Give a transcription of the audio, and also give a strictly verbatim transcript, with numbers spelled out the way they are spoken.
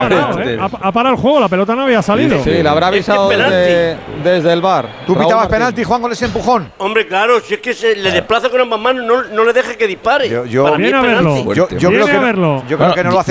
parado, ¿eh? ha, ha parado el juego, la pelota no había salido. Sí, la habrá avisado Es que desde, desde el bar. ¿Tú Raúl pitabas Martín. penalti, Juan, con ese empujón? Hombre, claro, si es que se le desplaza con ambas manos, no, no le deje que dispare. Yo- yo- Para mí Viene es a verlo. penalti. Yo, yo Viene creo que a verlo. no, yo creo que no lo hace